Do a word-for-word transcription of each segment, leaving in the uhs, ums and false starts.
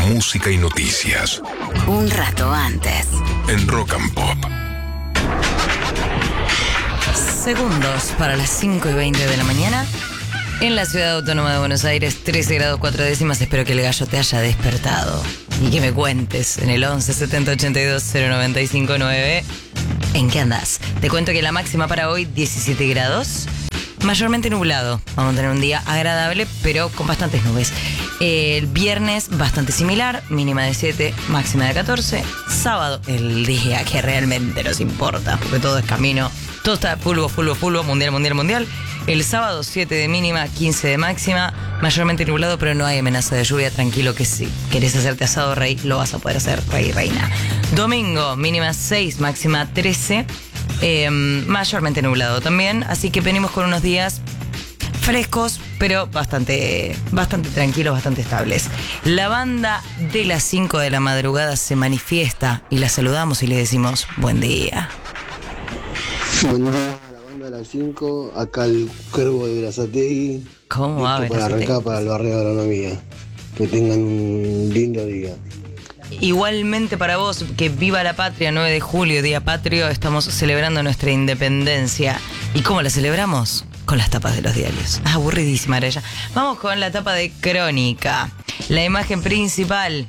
música y noticias. Un rato antes. En Rock and Pop. Segundos para las cinco y veinte de la mañana. En la ciudad autónoma de Buenos Aires, trece grados cuatro décimas. Espero que el gallo te haya despertado y que me cuentes en el once setenta ochenta y dos cero noventa y cinco nueve. ¿En qué andás? Te cuento que la máxima para hoy, diecisiete grados. Mayormente nublado. Vamos a tener un día agradable, pero con bastantes nubes. El viernes, bastante similar. Mínima de siete, máxima de catorce. Sábado, el día que realmente nos importa, porque todo es camino. Todo está fulvo, fulvo, fulvo, mundial, mundial, mundial. El sábado, siete de mínima, quince de máxima. Mayormente nublado, pero no hay amenaza de lluvia. Tranquilo que si querés hacerte asado, rey, lo vas a poder hacer, rey, reina. Domingo, mínima seis, máxima trece. Eh, mayormente nublado también. Así que venimos con unos días frescos, pero bastante, bastante tranquilos, bastante estables. La banda de las cinco de la madrugada se manifiesta y la saludamos y le decimos buen día. Buen día, la banda de las cinco, acá el Cuervo de Berazategui. ¿Cómo va, Listo para Berazategui? arrancar para el barrio de agronomía. Que tengan un lindo día. Igualmente para vos, que viva la patria, nueve de julio, Día Patrio, estamos celebrando nuestra independencia. ¿Y cómo la celebramos? Con las tapas de los diarios. Aburridísima era ella. Vamos con la tapa de Crónica. La imagen principal.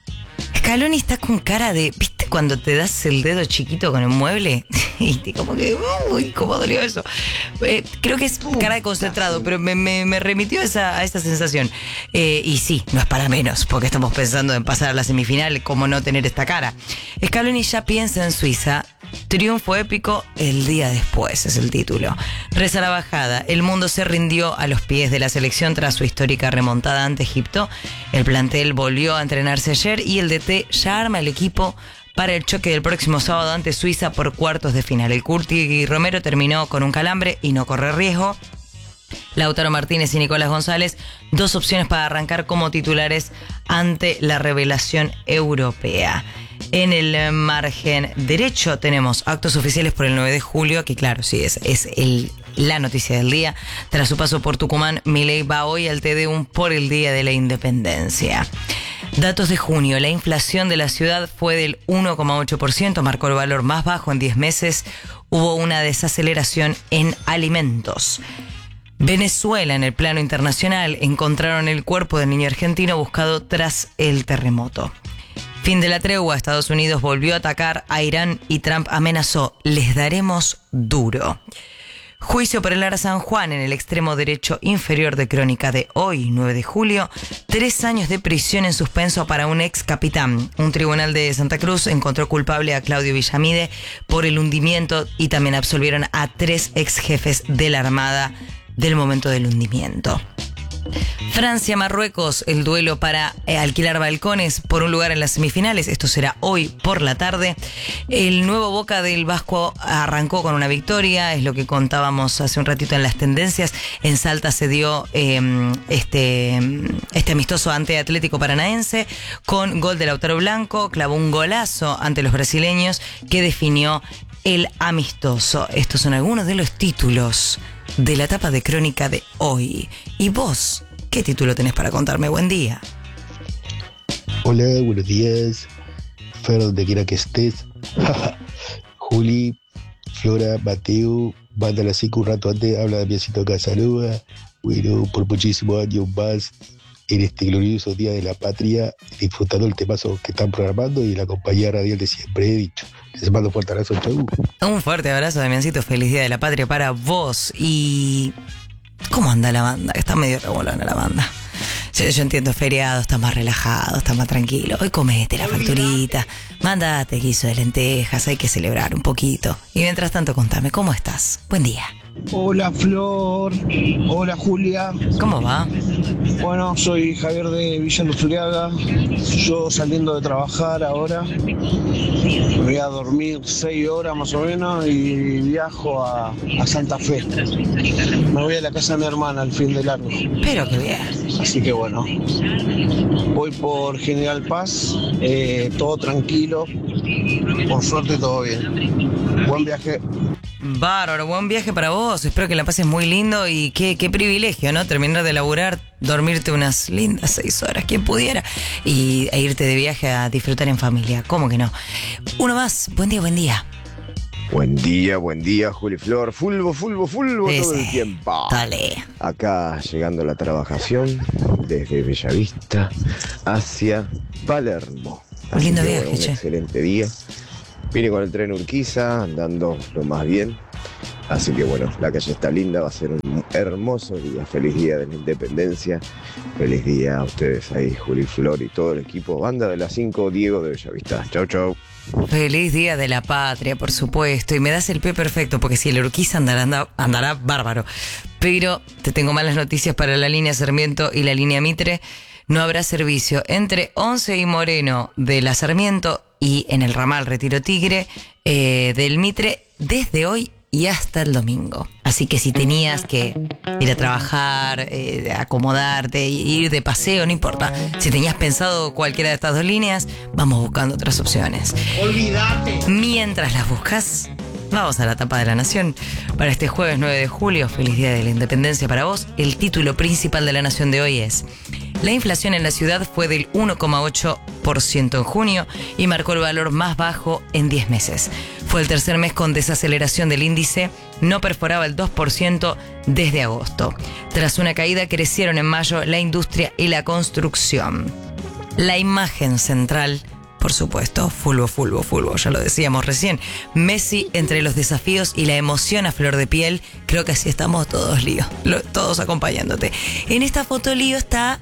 Scaloni está con cara de... ¿Viste cuando te das el dedo chiquito con el mueble? Y te como que... Uy, cómo dolió eso. Eh, creo que es cara de concentrado, pero me, me, me remitió a esa, a esa sensación. Eh, y sí, no es para menos, porque estamos pensando en pasar a la semifinal, cómo no tener esta cara. Scaloni ya piensa en Suiza. Triunfo épico el día después, es el título. Reza la bajada. El mundo se rindió a los pies de la selección tras su histórica remontada ante Egipto. El plantel volvió a entrenarse ayer y el D T ya arma el equipo para el choque del próximo sábado ante Suiza por cuartos de final. El Curti Romero terminó con un calambre y no corre riesgo. Lautaro Martínez y Nicolás González, dos opciones para arrancar como titulares ante la revelación europea. En el margen derecho tenemos actos oficiales por el nueve de julio, que claro, sí, es, es el, la noticia del día. Tras su paso por Tucumán, Milei va hoy al T D U por el Día de la Independencia. Datos de junio, la inflación de la ciudad fue del uno coma ocho por ciento, marcó el valor más bajo en diez meses. Hubo una desaceleración en alimentos. Venezuela, en el plano internacional, encontraron el cuerpo del niño argentino buscado tras el terremoto. Fin de la tregua, Estados Unidos volvió a atacar a Irán y Trump amenazó, les daremos duro. Juicio por el Ara San Juan en el extremo derecho inferior de Crónica de hoy, nueve de julio. Tres años de prisión en suspenso para un ex capitán. Un tribunal de Santa Cruz encontró culpable a Claudio Villamide por el hundimiento y también absolvieron a tres ex jefes de la Armada del momento del hundimiento. Francia-Marruecos, el duelo para eh, alquilar balcones por un lugar en las semifinales. Esto será hoy por la tarde. El nuevo Boca del Vasco arrancó con una victoria, es lo que contábamos hace un ratito en las tendencias. En Salta se dio eh, este, este amistoso ante Atlético Paranaense con gol de Lautaro Blanco, clavó un golazo ante los brasileños que definió el amistoso. Estos son algunos de los títulos de la tapa de Crónica de hoy. ¿Y vos? ¿Qué título tenés para contarme? Buen día. Hola, buenos días. Fer, donde quiera que estés. Juli, Flora, Mateo, banda a las cinco un rato antes, habla de Piecito acá, saluda. Bueno, por muchísimos años más en este glorioso Día de la Patria, disfrutando el temazo que están programando y la compañía radial de siempre he dicho. Les mando un fuerte abrazo, chau. Un fuerte abrazo, Damiancito. Feliz Día de la Patria para vos. Y... ¿cómo anda la banda? Está medio revolona la banda. Yo, yo entiendo, feriado, está más relajado, está más tranquilo. Hoy comete la facturita, mandate guiso de lentejas, hay que celebrar un poquito. Y mientras tanto, contame, ¿cómo estás? Buen día. Hola Flor, hola Julia. ¿Cómo va? Bueno, soy Javier de Villa Luzuriaga. Yo saliendo de trabajar ahora, me voy a dormir seis horas más o menos y viajo a, a Santa Fe. Me voy a la casa de mi hermana al fin de largo. Pero qué bien. Así que bueno, voy por General Paz, eh, todo tranquilo, por suerte todo bien. Buen viaje. Bárbaro, buen viaje para vos. Espero que la pases muy lindo y qué, qué privilegio, ¿no? Terminar de laburar, dormirte unas lindas seis horas, quien pudiera, y e irte de viaje a disfrutar en familia. ¿Cómo que no? Uno más. Buen día, buen día. Buen día, buen día, Juli Flor. Fulvo, fulvo, fulvo Ese. todo el tiempo. Dale. Acá llegando a la trabajación desde Bellavista hacia Palermo. Un lindo que, viaje, bueno, un che. excelente día. Vine con el tren Urquiza, andando lo más bien. Así que bueno, la calle está linda, va a ser un hermoso día. Feliz día de la independencia. Feliz día a ustedes ahí, Juli Flor y todo el equipo. Banda de las cinco, Diego de Bellavista. Chau, chau. Feliz Día de la Patria, por supuesto. Y me das el pie perfecto, porque si el Urquiza andará, anda- andará bárbaro. Pero te tengo malas noticias para la línea Sarmiento y la línea Mitre. No habrá servicio entre Once y Moreno de la Sarmiento y en el ramal Retiro Tigre eh, del Mitre desde hoy y hasta el domingo. Así que si tenías que ir a trabajar, eh, acomodarte, ir de paseo, no importa. Si tenías pensado cualquiera de estas dos líneas, vamos buscando otras opciones. Olvídate. Mientras las buscas, vamos a la tapa de la Nación. Para este jueves nueve de julio, feliz día de la independencia para vos. El título principal de la Nación de hoy es: la inflación en la ciudad fue del uno coma ocho por ciento en junio y marcó el valor más bajo en diez meses. Fue el tercer mes con desaceleración del índice, no perforaba el dos por ciento desde agosto. Tras una caída crecieron en mayo la industria y la construcción. La imagen central, por supuesto, fulvo, fulvo, fulvo, ya lo decíamos recién. Messi entre los desafíos y la emoción a flor de piel. Creo que así estamos todos, Lío, lo- todos acompañándote. En esta foto Lío está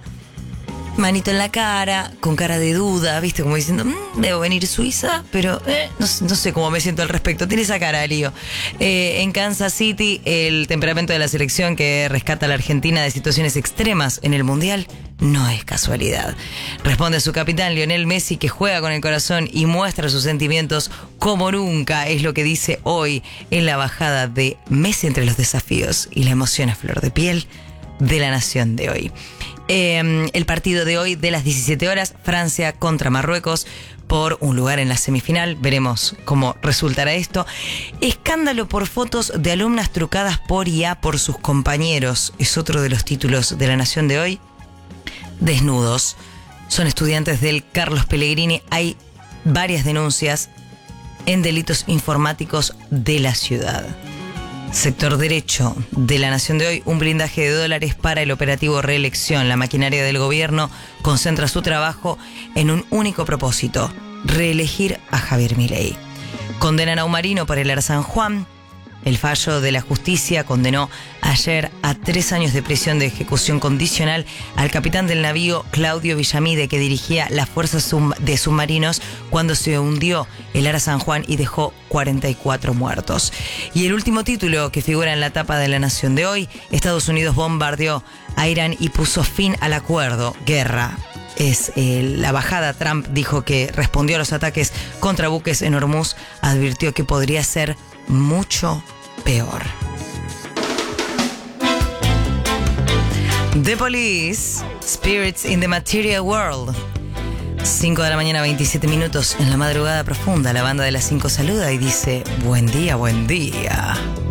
manito en la cara, con cara de duda, viste, como diciendo, mmm, debo venir Suiza, pero eh, no, no sé cómo me siento al respecto. Tiene esa cara, Lío. Eh, en Kansas City, el temperamento de la selección que rescata a la Argentina de situaciones extremas en el Mundial no es casualidad. Responde su capitán Lionel Messi, que juega con el corazón y muestra sus sentimientos como nunca, es lo que dice hoy en la bajada de Messi entre los desafíos y la emoción a flor de piel de la Nación de hoy. Eh, el partido de hoy de las diecisiete horas, Francia contra Marruecos por un lugar en la semifinal. Veremos cómo resultará esto. Escándalo por fotos de alumnas trucadas por I A por sus compañeros. Es otro de los títulos de la Nación de hoy. Desnudos. Son estudiantes del Carlos Pellegrini. Hay varias denuncias en delitos informáticos de la ciudad. Sector derecho de la Nación de hoy, un blindaje de dólares para el operativo reelección. La maquinaria del gobierno concentra su trabajo en un único propósito: reelegir a Javier Milei. Condenan a un marino por el Air San Juan. El fallo de la justicia condenó ayer a tres años de prisión de ejecución condicional al capitán del navío Claudio Villamide, que dirigía las fuerzas sub- de submarinos cuando se hundió el Air San Juan y dejó cuarenta y cuatro muertos. Y el último título que figura en la tapa de la Nación de hoy: Estados Unidos bombardeó a Irán y puso fin al acuerdo. Guerra. Es eh, la bajada. Trump dijo que respondió a los ataques contra buques en Hormuz. Advirtió que podría ser mucho peor. The Police, Spirits in the Material World. cinco de la mañana, veintisiete minutos. En la madrugada profunda, la banda de las cinco saluda y dice: buen día, buen día.